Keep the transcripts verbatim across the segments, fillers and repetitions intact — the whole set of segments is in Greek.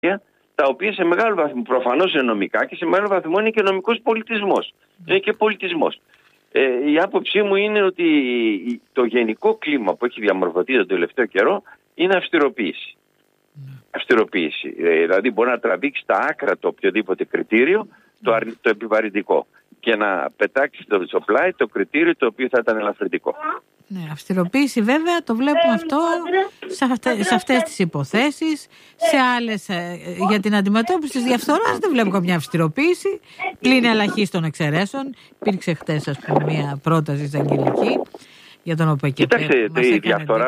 τα οποία σε μεγάλο βαθμό προφανώς είναι νομικά και σε μεγάλο βαθμό είναι και νομικός πολιτισμός. Είναι και πολιτισμός. Ε, η άποψή μου είναι ότι το γενικό κλίμα που έχει διαμορφωθεί τον τελευταίο καιρό είναι αυστηροποίηση. Mm. Αυστηροποίηση. Ε, δηλαδή μπορεί να τραβήξει στα άκρα το οποιοδήποτε κριτήριο, το, αρ, το επιβαρυντικό, και να πετάξει στο πλάι το κριτήριο το οποίο θα ήταν ελαφρυντικό. Ναι, αυστηροποίηση βέβαια το βλέπουμε αυτό σε, αυτές, σε αυτές τις υποθέσεις. Σε άλλες, για την αντιμετώπιση της διαφθοράς δεν βλέπω καμιά αυστηροποίηση. Πλην ελαχίστων εξαιρέσεων. Υπήρξε χτες, ας πούμε, μια πρόταση στην Αγγελική για τον οποίο και Κοιτάξτε, η διαφθορά,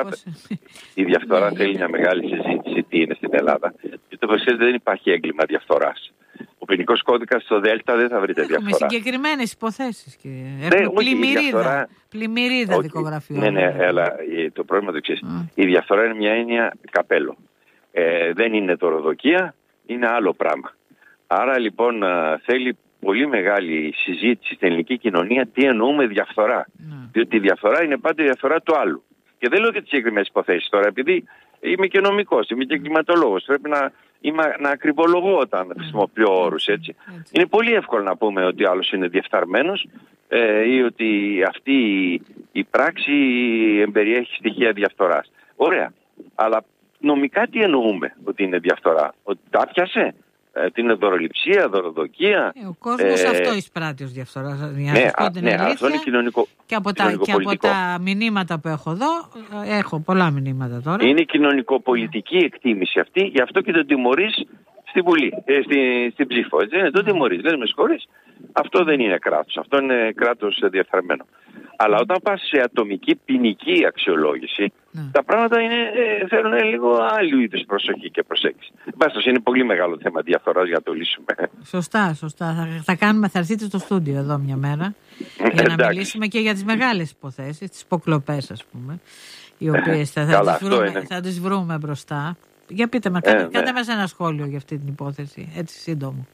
η διαφθορά θέλει μια μεγάλη συζήτηση τι είναι στην Ελλάδα. Και το προσέξτε, δεν υπάρχει έγκλημα διαφθοράς. Ο ποινικός κώδικας στο ΔΕΛΤΑ δεν θα βρείτε Έχουμε διαφθορά. Έχουμε συγκεκριμένες υποθέσεις. Έχουμε πλημμυρίδα, διαφθορά... πλημμυρίδα δικογραφιών. Ναι, ναι, αλλά το πρόβλημα το εξής. Mm. Η διαφθορά είναι μια έννοια καπέλο. Ε, δεν είναι δωροδοκία, είναι άλλο πράγμα. Άρα λοιπόν θέλει πολύ μεγάλη συζήτηση στην ελληνική κοινωνία τι εννοούμε διαφθορά. Mm. Διότι η διαφθορά είναι πάντα η διαφθορά του άλλου. Και δεν λέω για τις συγκεκριμένες υποθέσεις τώρα, επειδή είμαι και νομικός, είμαι και κλιματολόγος. Πρέπει να, είμαι, να ακριβολογώ όταν mm. χρησιμοποιώ όρους, έτσι. έτσι. Είναι πολύ εύκολο να πούμε ότι άλλος είναι διεφθαρμένος ε, ή ότι αυτή η, η πράξη εμπεριέχει στοιχεία διαφθοράς. Ωραία. Αλλά νομικά τι εννοούμε ότι είναι διαφθορά? Ότι τα πιάσε? Ότι είναι δωροληψία, δωροδοκία. Ε, ο κόσμος ε, αυτό εισπράττει ως διαφθορά. Ναι, α, ναι, αυτό είναι κοινωνικό. Και από, τα, και από τα μηνύματα που έχω εδώ, έχω πολλά μηνύματα τώρα. Είναι κοινωνικοπολιτική εκτίμηση αυτή, γι' αυτό και τον τιμωρείς στη Βουλή, ε, στη, στην ψήφο. Έτσι, δεν τον τιμωρείς, δεν με συγχωρείς. Αυτό δεν είναι κράτος, αυτό είναι κράτος διεφθαρμένο. Αλλά όταν πας σε ατομική ποινική αξιολόγηση, ναι. τα πράγματα είναι, ε, θέλουν λίγο άλλου είδους προσοχή και προσέγγιση. Μπάστος, είναι πολύ μεγάλο θέμα διαφθοράς για να το λύσουμε. Σωστά, σωστά. Θα, θα κάνουμε, θα έρθετε στο στούντιο εδώ μια μέρα για να μιλήσουμε και για τις μεγάλες υποθέσεις, τις υποκλοπές, ας πούμε, οι οποίες θα, θα, Καλά, τις, βρούμε, θα τις βρούμε μπροστά. Για πείτε με, κάντε, ε, κάντε ναι. μας ένα σχόλιο για αυτή την υπόθεση, έτσι σύντομο.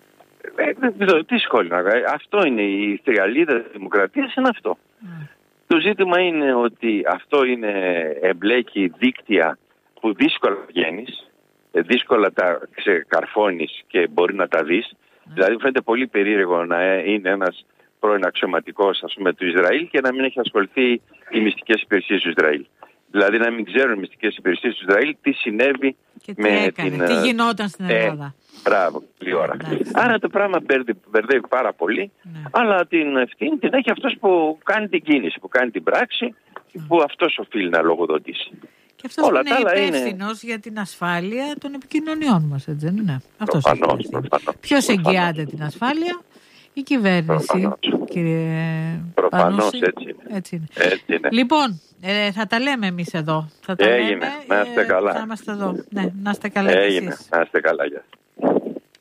Ε, τι σχόλιο να κάνει. Αυτό είναι η θριαλίδα της δημοκρατίας, είναι αυτό. Mm. Το ζήτημα είναι ότι αυτό είναι εμπλέκει δίκτυα που δύσκολα βγαίνεις, δύσκολα τα ξεκαρφώνεις και μπορεί να τα δεις. Mm. Δηλαδή φαίνεται πολύ περίεργο να είναι ένας πρώην αξιωματικός, ας πούμε, του Ισραήλ και να μην έχει ασχοληθεί οι μυστικές υπηρεσίες του Ισραήλ. Δηλαδή να μην ξέρουν οι μυστικές υπηρεσίες του Ισραήλ τι συνέβη και τι με έκανε, την... Τι γινόταν στην Ελλάδα. Ε, Μπράβο, λίγη ώρα. Άρα το πράγμα μπερδεύει πάρα πολύ, ναι. αλλά την ευθύνη την έχει αυτός που κάνει την κίνηση, που κάνει την πράξη και που αυτός οφείλει να λογοδοτήσει. Και αυτός Όλα είναι υπεύθυνος είναι... για την ασφάλεια των επικοινωνιών μας, έτσι δεν είναι? Αυτός προφανώς, προφανώς. Ποιος εγγυάται την ασφάλεια? Η κυβέρνηση, προφανώς. Κύριε Προφανώς, Πανούση. έτσι είναι. Έτσι είναι. Έτσι είναι. Λοιπόν, ε, θα τα λέμε εμείς εδώ. Θα τα Έγινε, λέμε, να είστε καλά. Ε, θα είμαστε εδώ. Ναι, να είστε καλά. Έγινε, να είστε καλά. Γεια.